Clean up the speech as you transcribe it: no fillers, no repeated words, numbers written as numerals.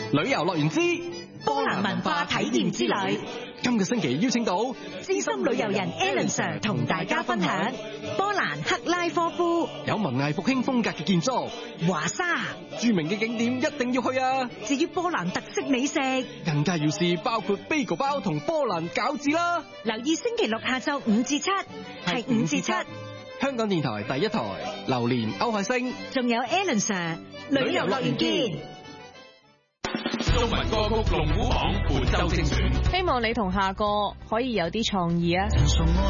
旅遊樂園之波蘭文化體驗之旅。 今個星期邀請到資深旅遊人 Alan Sir 同大家分享波蘭克拉科夫， 有文藝復興風格嘅建築， 華沙， 著名嘅景點一定要去啊！ 至於波蘭特色美食， 更加要試包括 bagel 包同波蘭餃子啦！ 留意星期六下晝5至7，係5至7。 香港電台第一台，榴蓮歐海星， 仲有 Alan Sir， 旅遊樂園見。 中文歌曲龍虎榜本周精選， 希望你同夏哥可以有啲創意啊！